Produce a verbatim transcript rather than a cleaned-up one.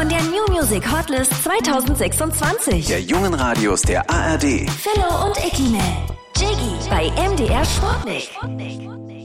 von der New Music Hotlist zwanzig sechsundzwanzig. Der jungen Radios der A R D. Philo und Ekimen. Jiggy bei M D R Sportnick.